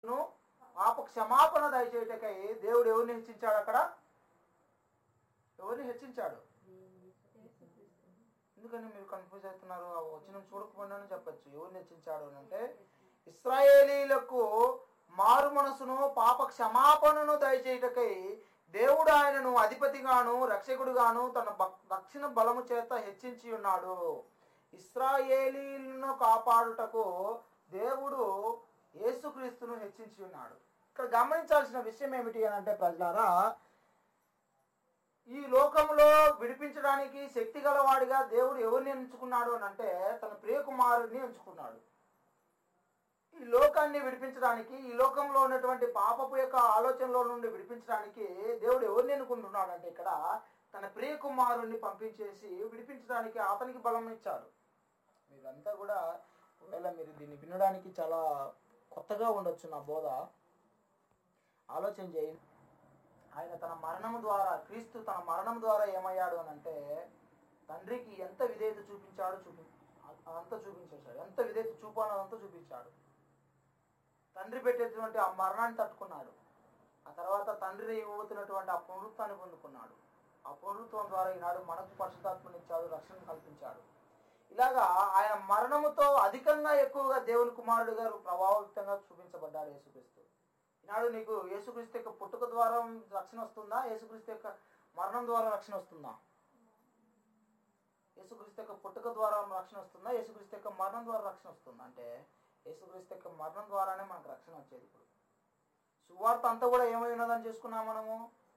పాప క్షమాపణ దయచేయటకై దేవుడు ఎవరిని హెచ్చించాడు? అక్కడ ఎవరిని హెచ్చించాడు? ఎందుకని మీరు కన్ఫ్యూజ్ అవుతున్నారు? వచ్చిన చూడకపోయినా చెప్పచ్చు. ఎవరిని హెచ్చించాడు అని అంటే, ఇశ్రాయేలీలకు మారు మనసును పాప క్షమాపణను దయచేయటకై దేవుడు ఆయనను అధిపతిగాను రక్షకుడుగాను తన రక్షణ బలము చేత హెచ్చించి ఉన్నాడు. ఇశ్రాయేలీలను కాపాడుటకు దేవుడు యేసుక్రీస్తును హెచ్చించి ఉన్నాడు. ఇక్కడ గమనించాల్సిన విషయం ఏమిటి అని అంటే, ప్రజలారా, ఈ లోకంలో విడిపించడానికి శక్తి గలవాడిగా దేవుడు ఎవరిని ఎంచుకున్నాడు అని అంటే, తన ప్రియకుమారుడిని ఎంచుకున్నాడు. ఈ లోకాన్ని విడిపించడానికి, ఈ లోకంలో ఉన్నటువంటి పాపపు యొక్క ఆలోచనలో నుండి విడిపించడానికి దేవుడు ఎవరిని ఎన్నుకుంటున్నాడు అంటే, ఇక్కడ తన ప్రియకుమారుడిని పంపించేసి విడిపించడానికి అతనికి బలం ఇచ్చాడు. మీరంతా కూడా ఒకవేళ మీరు దీన్ని వినడానికి చాలా కొత్తగా ఉండొచ్చు నా బోధ, ఆలోచన చేయండి. ఆయన తన మరణం ద్వారా, క్రీస్తు తన మరణం ద్వారా ఏమయ్యాడు అని అంటే, తండ్రికి ఎంత విధేయత చూపించాడు అదంతా చూపించేశాడు. ఎంత విధేయత చూపాలో అదంతా చూపించాడు. తండ్రి పెట్టేటువంటి ఆ మరణాన్ని తట్టుకున్నాడు. ఆ తర్వాత తండ్రి ఇవ్వబోతున్నటువంటి ఆ పునరుత్వాన్ని పొందుకున్నాడు. ఆ పునరుత్వం ద్వారా ఈనాడు మనకు పరిశుద్ధాత్మనిచ్చాడు, రక్షణ కల్పించాడు. ఇలాగా ఆయన మరణముతో అధికంగా ఎక్కువగా దేవుని కుమారుడు గారు ప్రభావితంగా చూపించబడ్డాడు యేసుక్రీస్తు. ఈనాడు నీకు యేసుక్రీస్తు యొక్క పుట్టుక ద్వారా రక్షణ వస్తుందా? యేసుక్రీస్తు యొక్క మరణం ద్వారా రక్షణ వస్తుందా? యేసుక్రీస్తు యొక్క పుట్టుక ద్వారా రక్షణ వస్తుందా? యేసుక్రీస్తు యొక్క మరణం ద్వారా రక్షణ వస్తుందా? అంటే యేసుక్రీస్తు యొక్క మరణం ద్వారానే మనకు రక్షణ వచ్చేది. ఇప్పుడు సువార్త అంతా కూడా ఏమై ఉన్నదని చేసుకున్నాం మనము.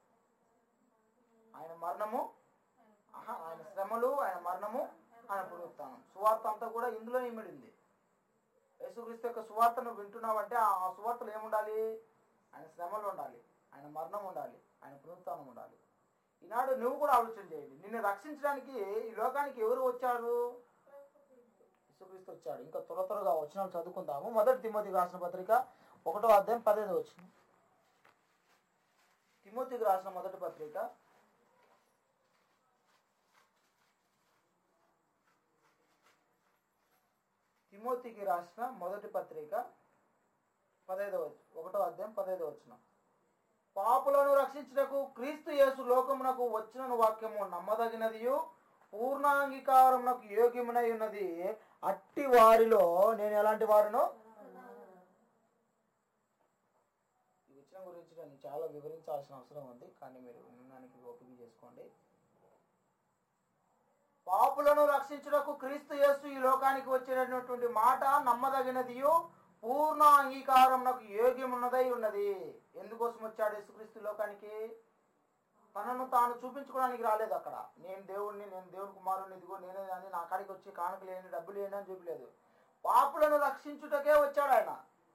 ఆయన మరణము, ఆయన శ్రమలు, ఆయన మరణము, ఆయన పునరుత్థానం. సువార్త అంతా కూడా ఇందులో ఇమిడింది. యేసుక్రీస్తు యొక్క సువార్తను వింటున్నావంటే ఆ సువార్తలు ఏముండాలి? ఆయన శ్రమలు ఉండాలి, ఆయన మరణం ఉండాలి, ఆయన పునరుత్థానం ఉండాలి. ఈనాడు నువ్వు కూడా ఆలోచన చేయండి. నిన్ను రక్షించడానికి ఈ లోకానికి ఎవరు వచ్చారు? యేసుక్రీస్తు వచ్చాడు. ఇంకా త్వరగా వచనాలు చదువుకుందాము. 1 తిమోతికి రాసిన పత్రిక 1వ అధ్యాయం 15వ వచనం. తిమోతికి రాసిన మొదటి పత్రిక 1వ అధ్యాయం 15వ వచనం. పాపులను రక్షించుటకు క్రీస్తు యేసు లోకమునకు వచ్చిన వాక్యము నమ్మదగినదియు పూర్ణాంగీకారమునకు యోగ్యమునై ఉన్నది. అట్టి వారిలో నేను ఎలాంటి వారును? ఈ విషయం గురించి నేను చాలా వివరించాల్సిన అవసరం ఉంది, కానీ మీరు వినడానికి ఓపిక చేసుకోండి. పాపులను రక్షించుటకు క్రీస్తు యేసు ఈ లోకానికి వచ్చినటువంటి మాట నమ్మదగినదియు పూర్ణ అంగీకారమునకు యోగ్యమున్నదై ఉన్నది. ఎందుకోసం వచ్చాడు యేసుక్రీస్తు లోకానికి? తనను తాను చూపించుకోవడానికి రాలేదు. అక్కడ నేను దేవుడిని, నేను దేవుని కుమారుని, ఇదిగో నేనే అని నా కాడికి వచ్చి కానుకలు లేని, డబ్బులు లేని అని చూపలేదు. పాపులను రక్షించుటకే వచ్చాడు ఆయన.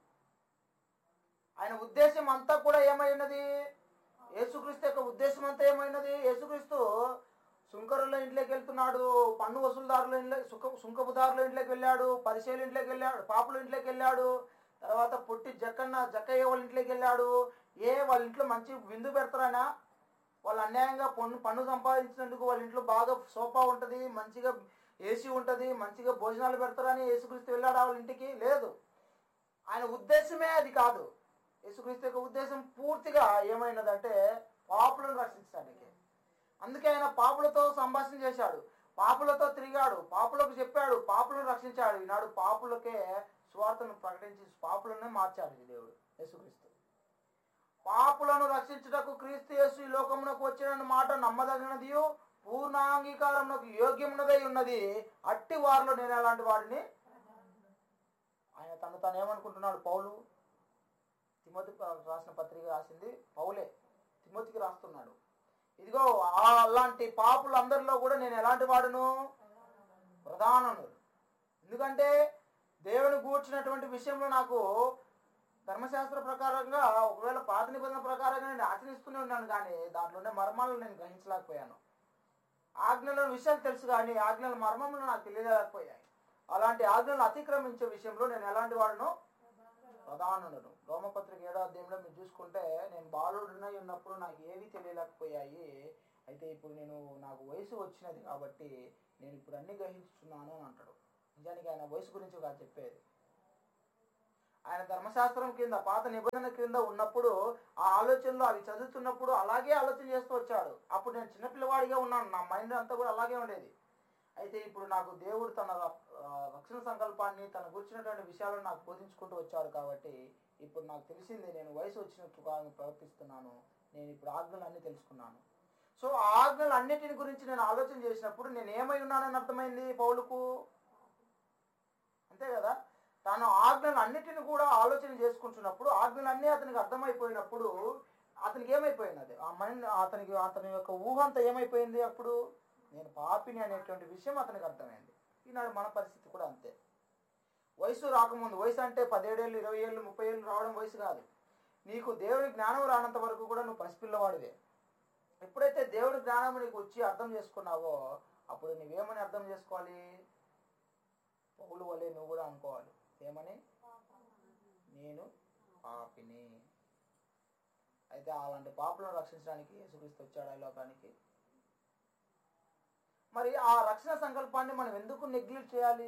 ఆయన ఉద్దేశం అంతా కూడా ఏమైనది? యేసుక్రీస్తు యొక్క ఉద్దేశం అంతా ఏమైనది? యేసుక్రీస్తు సుంకరుల ఇంట్లోకి వెళ్తున్నాడు, పన్ను వసూలుదారుల ఇంట్లో, సుంకపుదారుల ఇంట్లోకి వెళ్ళాడు, పరిచయుల ఇంట్లోకి వెళ్ళాడు, పాపుల ఇంట్లోకి వెళ్ళాడు, తర్వాత పొట్టి జక్కయ్య వాళ్ళ ఇంట్లోకి వెళ్ళాడు. వాళ్ళ ఇంట్లో మంచి విందు పెడతారనా? వాళ్ళు అన్యాయంగా పన్ను సంపాదించినందుకు వాళ్ళ ఇంట్లో బాగా సోఫా ఉంటుంది, మంచిగా ఏసీ ఉంటుంది, మంచిగా భోజనాలు పెడతారని యేసుక్రీస్తు వెళ్ళాడు వాళ్ళ ఇంటికి? లేదు. ఆయన ఉద్దేశమే అది కాదు. యేసుక్రీస్తు యొక్క ఉద్దేశం పూర్తిగా ఏమైనదంటే పాపులను రక్షించడానికి. అందుకే ఆయన పాపులతో సంభాషణ చేశాడు, పాపులతో తిరిగాడు, పాపులకు చెప్పాడు, పాపులను రక్షించాడు. ఈనాడు పాపులకే స్వార్థను ప్రకటించి పాపులనే మార్చాడు ఈ దేవుడు యేసుక్రీస్తు. పాపులను రక్షించుటకు క్రీస్తు యేసు ఈ లోకమునకు వచ్చిన మాట నమ్మదగినదియు పూర్ణాంగీకారమునకు యోగ్యమున్నదై ఉన్నది. అట్టి వారిలో నేను ఎలాంటి వాడిని? ఆయన తను ఏమనుకుంటున్నాడు? పౌలు తిమోతికి రాసిన పత్రిక రాసింది పౌలే, తిమోతికి రాస్తున్నాడు. ఇదిగో అలాంటి పాపులందరిలో కూడా నేను ఎలాంటి వాడును? ప్రధానుడు. ఎందుకంటే దేవుని గూర్చినటువంటి విషయంలో నాకు ధర్మశాస్త్ర ప్రకారంగా, ఒకవేళ పాత నిబంధన ప్రకారంగా నేను ఆచరిస్తూనే ఉన్నాను, కానీ దాంట్లోనే మర్మాలను నేను గ్రహించలేకపోయాను. ఆజ్ఞల విషయాలు తెలుసు, కానీ ఆజ్ఞల మర్మములు నాకు తెలియలేకపోయాయి. అలాంటి ఆజ్ఞలను అతిక్రమించే విషయంలో నేను ఎలాంటి వాడును? ప్రధానులను. రోమపత్రిక 7వ అధ్యాయంలో మీరు చూసుకుంటే, నేను బాలుడినై ఉన్నప్పుడు నాకు ఏవి తెలియలేకపోయాయి, అయితే ఇప్పుడు నాకు వయసు వచ్చినది కాబట్టి నేను ఇప్పుడు అన్ని గ్రహించుతున్నాను అని అంటాడు. నిజానికి ఆయన వయసు గురించి కాదు చెప్పేది. ఆయన ధర్మశాస్త్రం కింద, పాత నిబంధన కింద ఉన్నప్పుడు ఆ ఆలోచనలు అవి చదువుతున్నప్పుడు అలాగే ఆలోచన చేస్తూ వచ్చాడు. అప్పుడు నేను చిన్నపిల్లవాడిగా ఉన్నాను, నా మైండ్ అంతా కూడా అలాగే ఉండేది. అయితే ఇప్పుడు నాకు దేవుడు తన రక్షణ సంకల్పాన్ని, తన గురించినటువంటి విషయాలను నాకు బోధించుకుంటూ వచ్చాడు. కాబట్టి ఇప్పుడు నాకు తెలిసింది, నేను వయసు వచ్చినట్టుగా ప్రవర్తిస్తున్నాను, నేను ఇప్పుడు ఆజ్ఞలన్నీ తెలుసుకున్నాను. సో ఆ ఆజ్ఞలు అన్నిటిని గురించి నేను ఆలోచన చేసినప్పుడు నేను ఏమై ఉన్నానని అర్థమైంది పౌలుకు. అంతే కదా, తాను ఆజ్ఞలు అన్నిటిని కూడా ఆలోచన చేసుకుంటున్నప్పుడు, ఆజ్ఞలన్నీ అతనికి అర్థమైపోయినప్పుడు అతనికి ఏమైపోయినది, ఆ మైండ్ అతని యొక్క ఊహ అంతా ఏమైపోయింది. అప్పుడు నేను పాపిని అనేటువంటి విషయం అతనికి అర్థమైంది. ఈనాడు మన పరిస్థితి కూడా అంతే. వయసు రాకముందు, వయసు అంటే 17 ఏళ్ళు, 20 ఏళ్ళు, 30 ఏళ్ళు రావడం వయసు కాదు. నీకు దేవుని జ్ఞానం రానంత వరకు కూడా నువ్వు పసిపిల్లవాడివే. ఎప్పుడైతే దేవుడి జ్ఞానం నీకు వచ్చి అర్థం చేసుకున్నావో అప్పుడు నువ్వేమని అర్థం చేసుకోవాలి, పౌలు వలె నువ్వు కూడా అనుకోవాలి. ఏమని? నేను పాపిని. అయితే అలాంటి పాపులను రక్షించడానికి యేసుక్రీస్తు వచ్చాడు ఈ లోకానికి. మరి ఆ రక్షణ సంకల్పాన్ని మనం ఎందుకు నెగ్లెక్ట్ చేయాలి?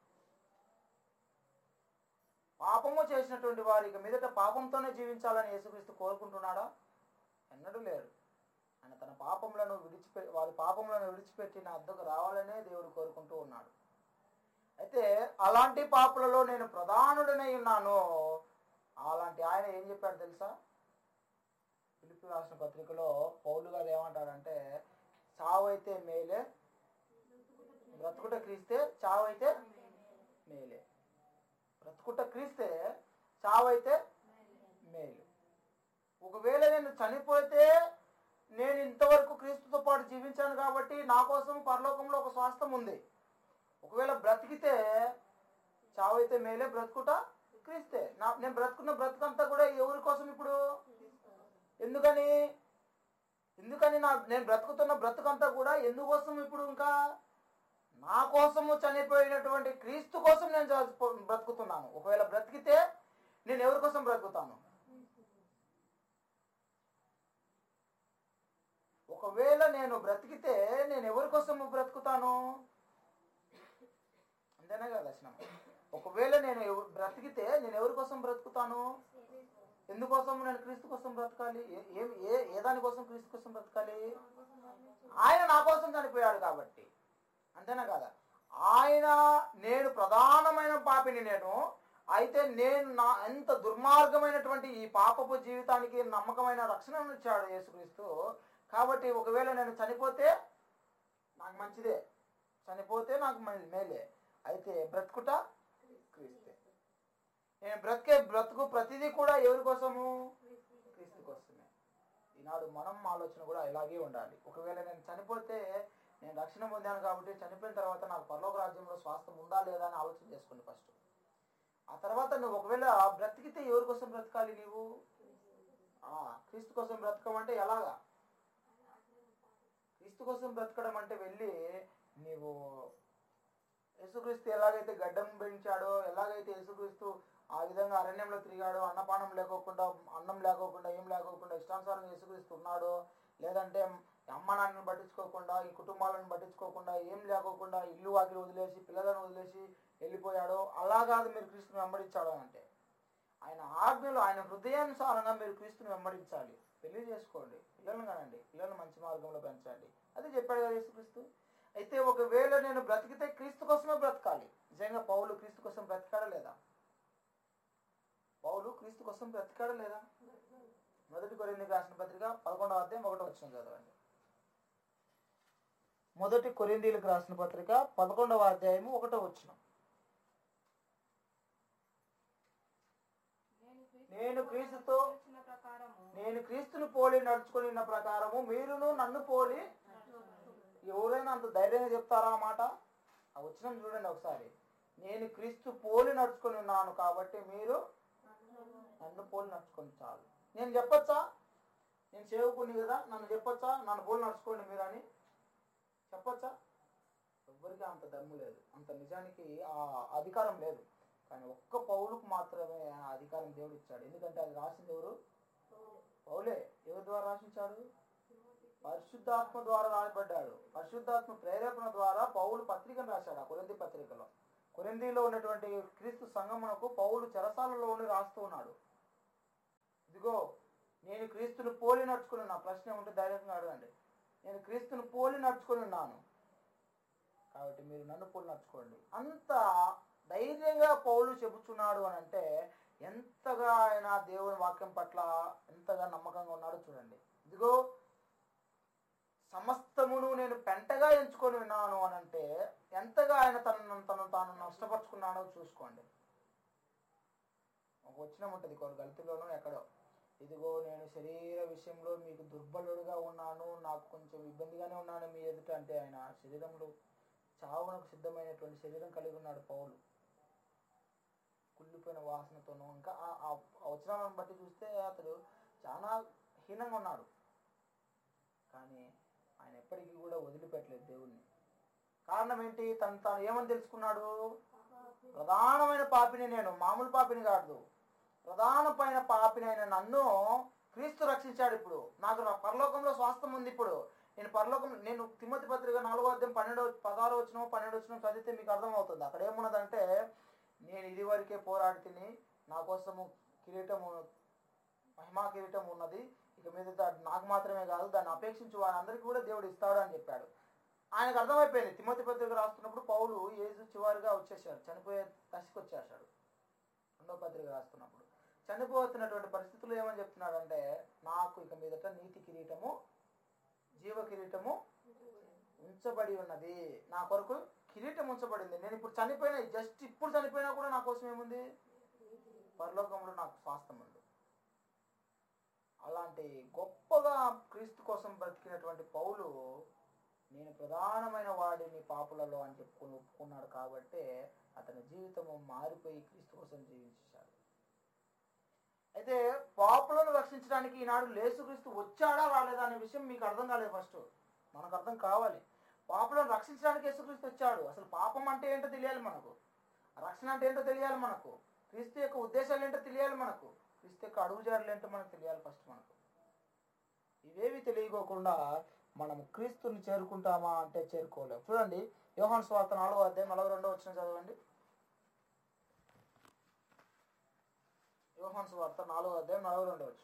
పాపము చేసినటువంటి వారికి మీదట పాపంతోనే జీవించాలని యేసుక్రీస్తు కోరుకుంటున్నాడా? ఎన్నడూ లేడు. ఆయన తన పాపములను వారి పాపములను విడిచిపెట్టి నా వద్దకు రావాలనే దేవుడు కోరుకుంటూ ఉన్నాడు. అయితే అలాంటి పాపులలో నేను ప్రధానుడనై ఉన్నాను. అలాంటి ఆయన ఏం చెప్పాడు తెలుసా? ఫిలిప్పీ రాసిన పత్రికలో పౌలు గారు ఏమంటాడంటే, చావైతే మేలే, బ్రతుకుట క్రీస్తే, చావైతే మేలే. బ్రతుకుట క్రీస్తే, చావైతే మేలు. ఒకవేళ నేను చనిపోతే నేను ఇంతవరకు క్రీస్తుతో పాటు జీవించాను కాబట్టి నా కోసం పరలోకంలో ఒక స్వాస్థ్యం ఉంది. ఒకవేళ బ్రతికితే చావైతే మేలే, బ్రతుకుట క్రీస్తే. నేను బ్రతుకున్న బ్రతుకంతా కూడా ఎవరి కోసం ఇప్పుడు? ఎందుకని నేను బ్రతుకుతున్న బ్రతుకంతా కూడా ఎందుకోసం ఇప్పుడు? ఇంకా నా కోసము చనిపోయినటువంటి క్రీస్తు కోసం నేను బ్రతుకుతున్నాను. ఒకవేళ బ్రతికితే నేను ఎవరి కోసం బ్రతుకుతాను? ఒకవేళ నేను బ్రతికితే నేను ఎవరి కోసం బ్రతుకుతాను? అంతేనా కదా దర్శనం? ఒకవేళ నేను బ్రతికితే నేను ఎవరి కోసం బ్రతుకుతాను? ఎందుకోసం నేను క్రీస్తు కోసం బ్రతకాలి? ఏ దానికోసం క్రీస్తు కోసం బ్రతకాలి? ఆయన నా కోసం చనిపోయాడు కాబట్టి. అంతేనా కదా? నేను ప్రధానమైన పాపిని నేను. అయితే నేను ఎంత దుర్మార్గమైనటువంటి ఈ పాపపు జీవితానికి నమ్మకమైన రక్షణను ఇచ్చాడు యేసుక్రీస్తు. కాబట్టి ఒకవేళ నేను చనిపోతే నాకు మంచిదే, చనిపోతే నాకు మేలే. అయితే బ్రతుకుట క్రీస్తే. నేను బ్రతుకు ప్రతిదీ కూడా ఎవరి కోసము? క్రీస్తు కోసమే. ఈనాడు మనం ఆలోచన కూడా ఇలాగే ఉండాలి. ఒకవేళ నేను చనిపోతే నేను రక్షణ పొందాను కాబట్టి చనిపోయిన తర్వాత నాకు పరలోక రాజ్యంలో స్వాస్థ్యం ఉందా లేదా అని ఆలోచన చేసుకోండి ఫస్ట్. ఆ తర్వాత నువ్వు ఒకవేళ బ్రతికితే ఎవరి కోసం బ్రతకాలి? నీవు క్రీస్తు కోసం బ్రతకమంటే ఎలాగా? క్రీస్తు కోసం బ్రతకడం అంటే వెళ్ళి నీవు యేసుక్రీస్తు ఎలాగైతే గడ్డం పెంచాడో, ఎలాగైతే యేసుక్రీస్తు ఆ విధంగా అరణ్యంలో తిరిగాడో, అన్నం లేకోకుండా ఏం లేకోకుండా ఇష్టానుసారంగా యేసుక్రీస్తు ఉన్నాడో, లేదంటే అమ్మ నాన్నని పట్టించుకోకుండా, ఈ కుటుంబాలను పట్టించుకోకుండా, ఏం లేకోకుండా ఇల్లు వాకిలు వదిలేసి, పిల్లలను వదిలేసి వెళ్ళిపోయాడో, అలా కాదు మీరు క్రీస్తుని వెంబడించాడు అంటే. ఆయన ఆజ్ఞలు, ఆయన హృదయానుసారంగా మీరు క్రీస్తుని వెంబడించాలి. పెళ్లి చేసుకోండి, పిల్లలను కనండి, పిల్లలను మంచి మార్గంలో పెంచండి, అదే చెప్పాడు కదా యేసుక్రీస్తు. అయితే ఒకవేళ నేను బ్రతికితే క్రీస్తు కోసమే బ్రతకాలి. నిజంగా పౌలు క్రీస్తు కోసం బ్రతికాడా లేదా? పౌలు క్రీస్తు కోసం బ్రతికాడా లేదా? 1 కొరింథీయులకు రాసిన పత్రిక 11వ అధ్యాయం 1వ వచనం చదవండి. 1 కొరింథీయులకు రాసిన పత్రిక 11వ అధ్యాయము 1వ వచనం. నేను క్రీస్తును పోలి నడుచుకున్న ప్రకారము మీరును నన్ను పోలి. ఎవరైనా అంత ధైర్యంగా చెప్తారా ఆ మాట? ఆ వచనం చూడండి ఒకసారి. నేను క్రీస్తు పోలి నడుచుకొని ఉన్నాను కాబట్టి మీరు నన్ను పోలి నడుచుకొని చాలు. నేను చెప్పొచ్చా? నేను సేవకుని కదా, నన్ను చెప్పొచ్చా నన్ను పోలి నడుచుకోండి మీరు అని చెప్పొచ్చా? ఎవ్వరికి అంత దమ్ము లేదు, అంత నిజానికి ఆ అధికారం లేదు. కానీ ఒక్క పౌలుకు మాత్రమే ఆ అధికారం దేవుడు ఇచ్చాడు. ఎందుకంటే అది రాసింది ఎవరు? పౌలే. ఎవరి ద్వారా రాసించాడు? పరిశుద్ధాత్మ ద్వారా రాయబడ్డాడు. పరిశుద్ధాత్మ ప్రేరేపణ ద్వారా పౌలు పత్రికను రాశాడు, ఆ కొరింథీ పత్రికలో. కొరింథీలో ఉన్నటువంటి క్రీస్తు సంఘమునకు పౌలు చెరసాలలో ఉండి రాస్తూ ఉన్నాడు. ఇదిగో నేను క్రీస్తును పోలి నడుచుకుని ఉన్నా. ప్రశ్న ఉంటే ధైర్యంగా అడగండి. నేను క్రీస్తును పోలి నడుచుకుని ఉన్నాను కాబట్టి మీరు నన్ను పోలి నడుచుకోండి. అంత ధైర్యంగా పౌలు చెబుతున్నాడు అని అంటే ఎంతగా ఆయన దేవుని వాక్యం పట్ల ఎంతగా నమ్మకంగా ఉన్నాడో చూడండి. ఇదిగో సమస్తమును నేను పెంటగా ఎంచుకొని ఉన్నాను అని అంటే ఎంతగా ఆయన తను తాను నష్టపరుచుకున్నాడో చూసుకోండి. ఒక వచనం ఉంటుంది గలితీలోనో ఎక్కడో, ఇదిగో నేను శరీర విషయంలో మీకు దుర్బలుడుగా ఉన్నాను, నాకు కొంచెం ఇబ్బందిగానే ఉన్నాను మీ ఎదుట అంటే ఆయన శరీరంలో చావునకు సిద్ధమైనటువంటి శరీరం కలిగి ఉన్నాడు పౌలు. కుళ్ళిపోయిన వాసనతోనూ ఇంకా ఆ వచనాలను బట్టి చూస్తే అతడు చాలా హీనంగా ఉన్నాడు. కానీ ఆయన ఎప్పటికీ కూడా వదిలిపెట్టలేదు దేవుణ్ణి. కారణం ఏంటి? తాను ఏమని తెలుసుకున్నాడు? ప్రధానమైన పాపిని నేను, మామూలు పాపిని కాదు, ప్రధానమైన పాపిని అయిన నన్ను క్రీస్తు రక్షించాడు. ఇప్పుడు నాకు పరలోకంలో స్వాస్థ్యం ఉంది. ఇప్పుడు నేను తిమోతి పత్రిక 4:16 చదివితే మీకు అర్థమవుతుంది. అక్కడ ఏమున్నదంటే, నేను ఇది వరకే పోరాడి తిని నా కోసము కిరీటము, మహిమా కిరీటం ఉన్నది, ఇక మీద నాకు మాత్రమే కాదు దాన్ని అపేక్షించు వారందరికీ కూడా దేవుడు ఇస్తాడు అని చెప్పాడు. ఆయనకు అర్థమైపోయింది. తిమోతి పత్రిక రాస్తున్నప్పుడు పౌలు యేసు చివరిగా వచ్చేసాడు, చనిపోయే దశకు వచ్చేసాడు. 2వ పత్రిక రాస్తున్నప్పుడు చనిపోతున్నటువంటి పరిస్థితుల్లో ఏమని చెప్తున్నాడంటే, నాకు ఇక మీదట నీతి కిరీటము, జీవ కిరీటము ఉంచబడి ఉన్నది, నా కొరకు కిరీటం ఉంచబడింది. నేను ఇప్పుడు చనిపోయినా, జస్ట్ ఇప్పుడు చనిపోయినా కూడా నా కోసం ఏముంది? పరలోకంలో నాకు స్వాస్థ్యం ఉంది. అలాంటి గొప్పగా క్రీస్తు కోసం బ్రతికినటువంటి పౌలు నేను ప్రధానమైన వాడిని పాపులలో అని చెప్పుకొని ఒప్పుకున్నాడు. కాబట్టి అతని జీవితము మారిపోయి క్రీస్తు కోసం జీవించాడు. అయితే పాపులను రక్షించడానికి ఈనాడు యేసుక్రీస్తు వచ్చాడా రాలేదా అనే విషయం మీకు అర్థం కాలేదు. ఫస్ట్ మనకు అర్థం కావాలి. పాపులను రక్షించడానికి యేసుక్రీస్తు వచ్చాడు. అసలు పాపం అంటే ఏంటో తెలియాలి మనకు, రక్షణ అంటే ఏంటో తెలియాలి మనకు, క్రీస్తు యొక్క ఉద్దేశాలు ఏంటో తెలియాలి మనకు, క్రీస్తు యొక్క అడుగుజాడలు ఏంటో మనకు తెలియాలి ఫస్ట్ మనకు. ఇవేవి తెలియకోకుండా మనం క్రీస్తుని చేరుకుంటామా అంటే చేరుకోలేము. చూడండి, యోహాను సువార్త 4:42 చదవండి. యోహాను సువార్త 4:42.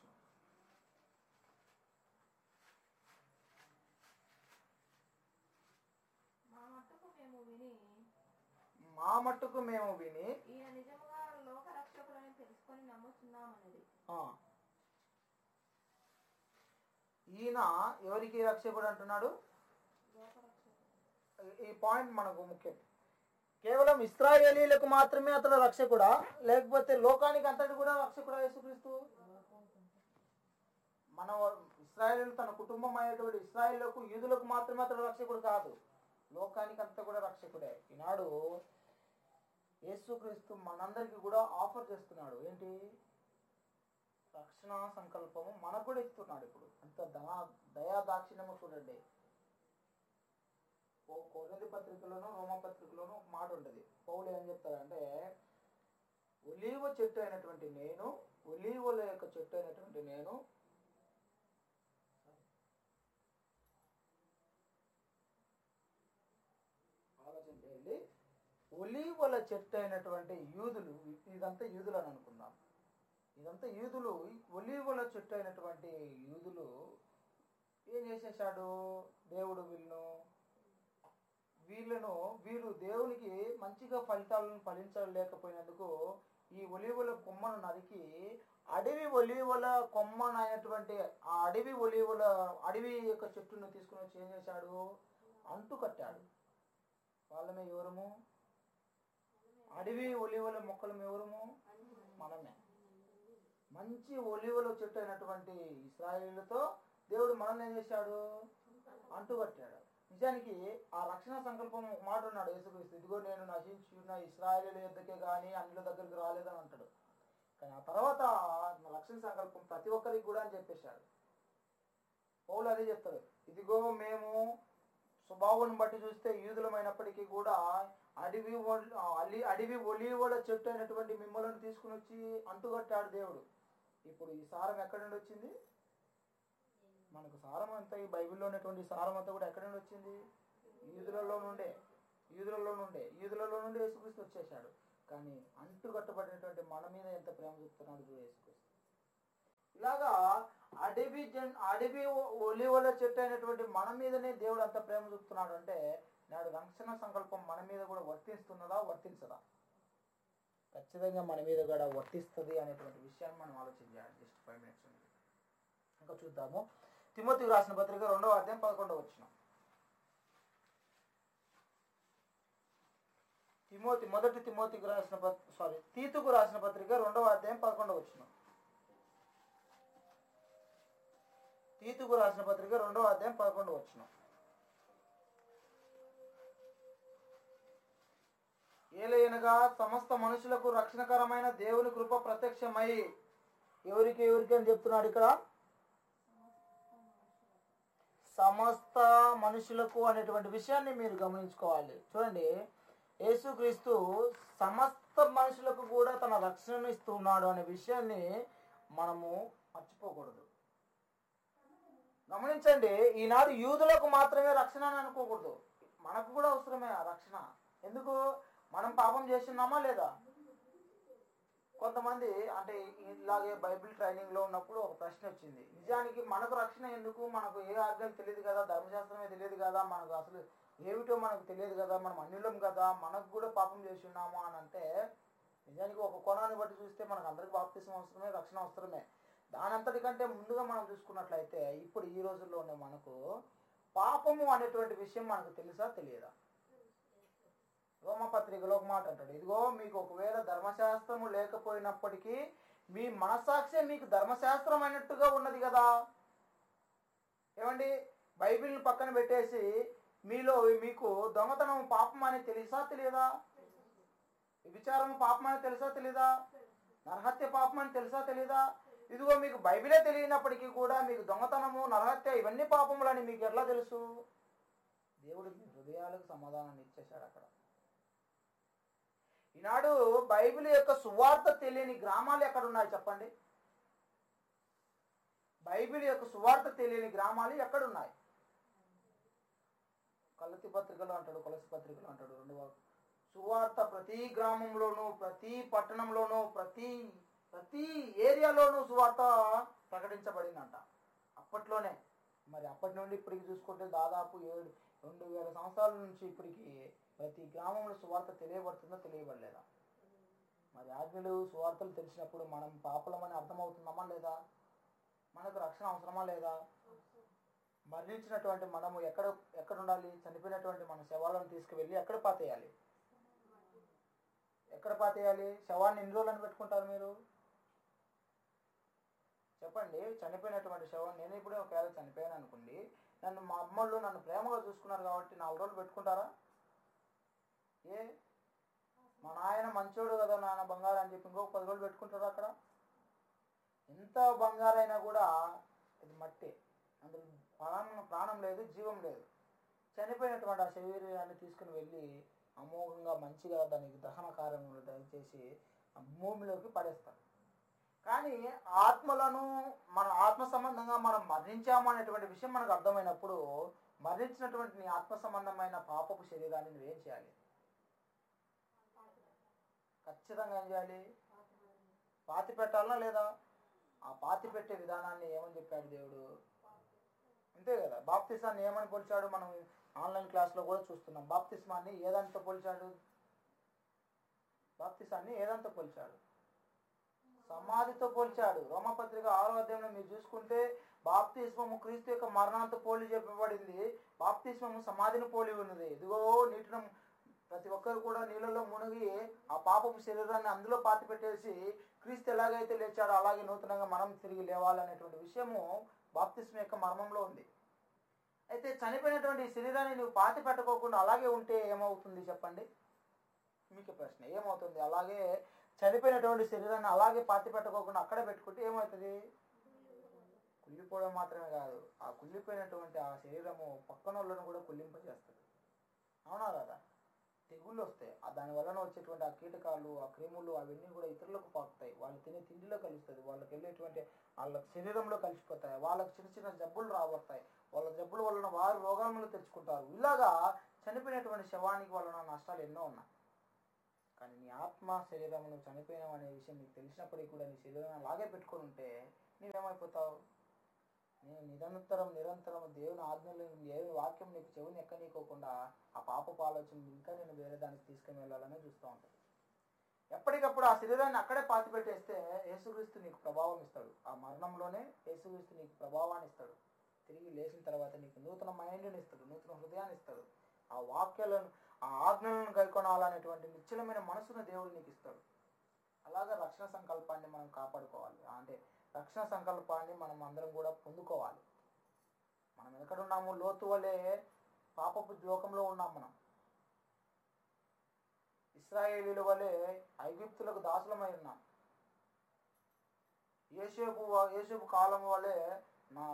మా మట్టుకు మేము విని ఈయన నిజముగా లోక రక్షకుడని తెలుసుకొని నమ్ముచున్నామన్నది. ఈయన ఎవరికి రక్షకుడు అంటున్నాడు? ఈ పాయింట్ మనకు ముఖ్యం. కేవలం ఇశ్రాయేలీలకు మాత్రమే అతడు రక్షకుడా, లేకపోతే లోకానికి అంతటి కూడా రక్షకుడా యేసుక్రీస్తు? మన ఇశ్రాయేలు తన కుటుంబం అయినటువంటి ఇశ్రాయేలులకు, యూదులకు మాత్రమే అతడు రక్షకుడు కాదు, లోకానికి అంతా కూడా రక్షకుడే. ఈనాడు యేసుక్రీస్తు మనందరికీ కూడా ఆఫర్ చేస్తున్నాడు. ఏంటి? రక్షణ సంకల్పము మనకు కూడా ఇస్తున్నాడు. ఇప్పుడు అంత దయా దాక్షిణ్యము చూడండి. కొరింథీ పత్రికలోను రోమా పత్రికలోను ఒక మాట ఉంటుంది. పౌలు ఏం చెప్తాడంటే, ఒలీవ చెట్టు అయినటువంటి నేను, ఒలీవల యొక్క చెట్టు అయినటువంటి నేను ఆలోచన చేయండి. ఒలీవల చెట్టు అయినటువంటి యూదులు, ఇదంతా యూదులు అని అనుకుందాం, ఇదంతా యూదులు, ఒలీవల చెట్టు అయినటువంటి యూదులు ఏం చేసేసాడు? దేవుడు వీళ్ళు దేవునికి మంచిగా ఫలితాలను ఫలించలేకపోయినందుకు ఈ ఒలీవల కొమ్మను నరికి అడవి ఒలీవల కొమ్మను అయినటువంటి ఆ అడవి యొక్క చెట్టును తీసుకుని వచ్చి ఏం చేశాడు? అంటు కట్టాడు. వాళ్ళమే ఎవరము? అడవి ఒలీవల మొక్కలము ఎవరము? మనమే. మంచి ఒలీవల చెట్టు అయినటువంటి ఇశ్రాయేలుతో దేవుడు మనల్ని ఏం చేశాడు? అంటుకట్టాడు. నిజానికి ఆ రక్షణ సంకల్పం మాట ఉన్నాడు యేసుక్రీస్తు, ఇదిగో నేను నశించున్న ఇశ్రాయేలు యొద్దకే కానీ అన్యుల దగ్గరికి రాలేదని అంటాడు. కానీ ఆ తర్వాత రక్షణ సంకల్పం ప్రతి ఒక్కరికి కూడా అని చెప్పేశాడు. పౌలు అదే చెప్తాడు, ఇదిగో మేము స్వభావం బట్టి చూస్తే యూదులమైనప్పటికీ కూడా అడవి ఒలీవల చెట్టు అయినటువంటి మిమ్మల్ని తీసుకుని వచ్చి అంటుకట్టాడు దేవుడు. ఇప్పుడు ఈ సారం ఎక్కడి నుండి వచ్చింది? మనకు సారం అంతా ఈ బైబిల్లో ఉన్నటువంటి సారం అంతా కూడా ఎక్కడి నుండి వచ్చింది? యూదులలో నుండే. యూదులలో నుండి యేసుక్రీస్తు వచ్చేసాడు. కానీ అంటుకట్టబడినటువంటి మన మీద ఎంత ప్రేమ చూపుతున్నాడు యేసుక్రీస్తు. ఇలాగా అడవి ఒలివల చెట్టు అయినటువంటి మన మీదనే దేవుడు అంత ప్రేమ చూపుతున్నాడు అంటే నాడు రక్షణ సంకల్పం మన మీద కూడా వర్తిస్తున్నదా, వర్తించదా? ఖచ్చితంగా మన మీద కూడా వర్తిస్తుంది అనేటువంటి విషయాన్ని మనం ఆలోచించాలి. జస్ట్ 5 minutes ఉంది. ఇంకా చూద్దాము. తిమోతికి రాసిన పత్రిక 2వ అధ్యాయం 11వ వచనం. తీతుకు రాసిన పత్రిక 2వ అధ్యాయం 11వ వచనం. తీతుకు రాసిన పత్రిక 2వ అధ్యాయం 11వ వచనం. ఏలయనగా సమస్త మనుషులకు రక్షణకరమైన దేవుని కృప ప్రత్యక్షమై ఎవరికి అని చెప్తున్నాడు ఇక్కడ? సమస్త మనుషులకు అనేటువంటి విషయాన్ని మీరు గమనించుకోవాలి. చూడండి, యేసుక్రీస్తు సమస్త మనుషులకు కూడా తన రక్షణను ఇస్తున్నాడు అనే విషయాన్ని మనము మర్చిపోకూడదు. గమనించండి, ఈనాడు యూదులకు మాత్రమే రక్షణ అని అనుకోకూడదు. మనకు కూడా అవసరమే ఆ రక్షణ. ఎందుకు? మనం పాపం చేస్తున్నామా లేదా? కొంతమంది అంటే ఇలాగే బైబిల్ ట్రైనింగ్లో ఉన్నప్పుడు ఒక ప్రశ్న వచ్చింది, నిజానికి మనకు రక్షణ ఎందుకు? మనకు ఏ ఆజ్ఞలు తెలియదు కదా, ధర్మశాస్త్రమే తెలియదు కదా, మనకు అసలు ఏమిటో మనకు తెలియదు కదా, మనం అన్యులం కదా, మనకు కూడా పాపం చేసి ఉన్నామా అని అంటే, నిజానికి ఒక కోణాన్ని బట్టి చూస్తే మనకు అందరికి బాప్తిసం అవసరమే, రక్షణ అవసరమే. దానంతటి కంటే ముందుగా మనం చూసుకున్నట్లయితే ఇప్పుడు ఈ రోజుల్లోనే మనకు పాపము అనేటువంటి విషయం మనకు తెలుసా, తెలియదా? రోమపత్రికలో ఒక మాట అంటాడు, ఇదిగో మీకు ఒకవేళ ధర్మశాస్త్రము లేకపోయినప్పటికీ మీ మనస్సాక్షి మీకు ధర్మశాస్త్రం అయినట్టుగా ఉన్నది కదా. ఏమండి, బైబిల్ని పక్కన పెట్టేసి మీకు దొంగతనం పాపం అని తెలుసా, తెలియదా? విచారం పాపం అని తెలుసా, తెలీదా? నరహత్య పాపం అని తెలుసా, తెలీదా? ఇదిగో మీకు బైబిలే తెలియనప్పటికీ కూడా మీకు దొంగతనము, నరహత్య ఇవన్నీ పాపములని మీకు ఎట్లా తెలుసు? దేవుడు మీ హృదయాలకు సమాధానాన్ని ఇచ్చేశాడు అక్కడ. ఈనాడు బైబిల్ యొక్క సువార్త తెలియని గ్రామాలు ఎక్కడున్నాయి చెప్పండి? బైబిల్ యొక్క సువార్త తెలియని గ్రామాలు ఎక్కడున్నాయి? కొలసి పత్రికలో అంటాడు 2వ సువార్త ప్రతి గ్రామంలోనూ, ప్రతి పట్టణంలోనూ, ప్రతి ఏరియాలోనూ సువార్త ప్రకటించబడిందంట అప్పట్లోనే. మరి అప్పటి నుండి ఇప్పటికి చూసుకుంటే దాదాపు 2,000 సంవత్సరాల నుంచి ఇప్పటికి ప్రతి గ్రామంలో సువార్త తెలియబడుతుందో, తెలియబడలేదా? మరి ఆజ్ఞలు సువార్తలు తెలిసినప్పుడు మనం పాపులమని అర్థమవుతున్నామా లేదా? మనకు రక్షణ అవసరమా లేదా? మరణించినటువంటి మనము ఎక్కడ ఉండాలి? చనిపోయినటువంటి మన శవాలను తీసుకువెళ్ళి ఎక్కడ పాతేయాలి? శవాన్ని ఎన్ని రోజులని పెట్టుకుంటారు మీరు చెప్పండి? చనిపోయినటువంటి శవం, నేను ఇప్పుడు ఒకవేళ చనిపోయాను అనుకోండి, మా అమ్మళ్ళు నన్ను ప్రేమగా చూసుకున్నారు కాబట్టి 4 రోజులు పెట్టుకుంటారా? మా నాయన మంచోడు కదా, నాన్న బంగారం అని చెప్పి ఇంకొక 10 రోజులు పెట్టుకుంటారా? అక్కడ ఎంత బంగారైనా కూడా ఇది మట్టి, అందులో ప్రాణం లేదు, జీవం లేదు. చనిపోయినటువంటి ఆ శరీరాన్ని తీసుకుని వెళ్ళి అమోఘంగా మంచిగా దానికి దహన కార్యములు దయచేసి భూమిలోకి పడేస్తారు. కానీ ఆత్మలను మన ఆత్మ సంబంధంగా మనం మరణించాము అనేటువంటి విషయం మనకు అర్థమైనప్పుడు, మరణించినటువంటి నీ ఆత్మ సంబంధమైన పాపపు శరీరాన్ని నువ్వేం చేయాలి? ఖచ్చితంగా ఏం చేయాలి? పాతి పెట్టాలా లేదా? ఆ పాతి పెట్టే విధానాన్ని ఏమని చెప్పాడు దేవుడు? అంతే కదా. బాప్తిస్మాన్ని ఏమని పోల్చాడు? మనం ఆన్లైన్ క్లాస్లో కూడా చూస్తున్నాం. బాప్తిస్మాన్ని ఏదంతా పోల్చాడు? సమాధితో పోల్చాడు. రోమపత్రిక 6వ అధ్యాయంలో మీరు చూసుకుంటే బాప్తిస్మము క్రీస్తు యొక్క మరణంతో పోలి చెప్పబడింది. బాప్తిస్మము సమాధిని పోలి ఉన్నది. ఇదిగో నీటిని ప్రతి ఒక్కరు కూడా నీళ్ళలో మునిగి ఆ పాపపు శరీరాన్ని అందులో పాతి పెట్టేసి క్రీస్తు ఎలాగైతే లేచాడో అలాగే నూతనంగా మనం తిరిగి లేవాలనేటువంటి విషయము బాప్తిస్మ యొక్క మర్మంలో ఉంది. అయితే చనిపోయినటువంటి శరీరాన్ని నువ్వు పాతి పెట్టకోకుండా అలాగే ఉంటే ఏమవుతుంది చెప్పండి? మీకు ప్రశ్న, ఏమవుతుంది? అలాగే చనిపోయినటువంటి శరీరాన్ని అలాగే పాతి పెట్టకోకుండా అక్కడే పెట్టుకుంటే ఏమవుతుంది? కుళ్ళిపోవడం మాత్రమే కాదు, ఆ కుళ్ళిపోయినటువంటి ఆ శరీరము పక్కన వాళ్ళను కూడా కుళ్ళింపజేస్తుంది. అవునా కదా? తెగుళ్ళు వస్తాయి. దాని వలన వచ్చేటువంటి ఆ కీటకాలు, ఆ క్రిములు అవన్నీ కూడా ఇతరులకు పాకుతాయి. వాళ్ళు తినే తిండిలో కలుస్తుంది, వాళ్ళకి వెళ్ళేటువంటి వాళ్ళ శరీరంలో కలిసిపోతాయి, వాళ్ళకి చిన్న చిన్న జబ్బులు రాబోతాయి, వాళ్ళ జబ్బుల వలన వారు రోగాలను తెచ్చుకుంటారు. ఇలాగా చనిపోయినటువంటి శవానికి వలన నష్టాలు ఎన్నో ఉన్నాయి. కానీ నీ ఆత్మ శరీరం నువ్వు చనిపోయినావు అనే విషయం నీకు తెలిసినప్పటికీ కూడా నీ శరీరం అలాగే పెట్టుకొని ఉంటే నీవేమైపోతావు? నేను నిరంతరం దేవుని ఆజ్ఞలు, దేవుని వాక్యం నీకు చెవిని ఎక్కనీకోకుండా ఆ పాపపు ఆలోచన ఇంకా నేను వేరే దానికి తీసుకుని వెళ్ళాలనే చూస్తూ ఉంటాను. ఎప్పటికప్పుడు ఆ శరీరాన్ని అక్కడే పాతి పెట్టేస్తే యేసుక్రీస్తు నీకు ప్రభావం ఇస్తాడు. ఆ మరణంలోనే యేసుక్రీస్తు నీకు ప్రభావాన్ని ఇస్తాడు. తిరిగి లేచిన తర్వాత నీకు నూతన మైండ్ని ఇస్తాడు, నూతన హృదయాన్ని ఇస్తాడు. ఆ వాక్యాలను, ఆ ఆజ్ఞలను గైకొనాలనేటువంటి నిశ్చలమైన మనసును దేవుడు నీకు ఇస్తాడు. అలాగే రక్షణ సంకల్పాన్ని మనం కాపాడుకోవాలి. అంటే రక్షణ సంకల్పాన్ని మనం అందరం కూడా పొందుకోవాలి. మనం ఎక్కడున్నాము? లోతు వలె పాపపు లోకంలో ఉన్నాం. మనం ఇశ్రాయేలీల వలె ఐగుప్తులకు దాసులమై ఉన్నాం. యేసేపు కాలం వలె నా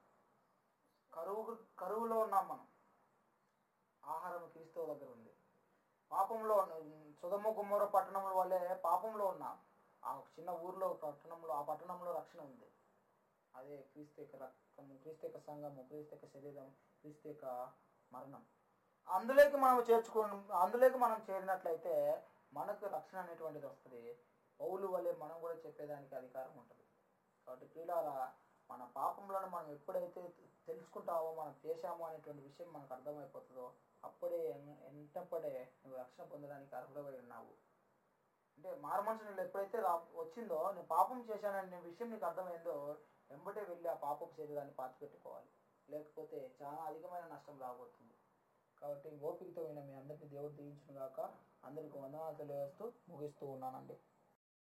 కరువులో ఉన్నాం. మనం ఆహారం క్రీస్తు దగ్గర ఉంది. పాపంలో సొదొమ గొమొర్రా పట్టణంలో వల్లే పాపంలో ఉన్నాం. ఆ చిన్న ఊర్లో పట్టణంలో, ఆ పట్టణంలో రక్షణ ఉంది. అదే క్రీస్తు యొక్క రక్తము, క్రీస్తు యొక్క సంఘము, క్రీస్తు యొక్క శరీరం, క్రీస్తు యొక్క మరణం. అందులోకి మనం చేరినట్లయితే మనకు రక్షణ అనేటువంటిది వస్తుంది. పౌలు వలె మనం కూడా చెప్పేదానికి అధికారం ఉంటుంది. కాబట్టి ప్రియులారా, మన పాపంలో మనం ఎప్పుడైతే తెలుసుకుంటామో, మనం చేశామో అనేటువంటి విషయం మనకు అర్థమైపోతుందో అప్పుడే ఎంతప్పుడే నువ్వు రక్షణ పొందడానికి అర్హుడవై ఉన్నావు. అంటే మారుమనసు నీళ్ళు ఎప్పుడైతే వచ్చిందో, నేను పాపం చేశాననే విషయం నీకు అర్థమైందో, వెంబడే వెళ్ళి ఆ పాపపు శరీరాన్ని పాతి పెట్టుకోవాలి. లేకపోతే చాలా అధికమైన నష్టం రాబోతుంది. కాబట్టి ఓపికతో మీ అందరికీ దేవుడు దీవించును గాక. అందరికీ వందనాలు తెలియజేస్తూ ముగిస్తూ ఉన్నానండి.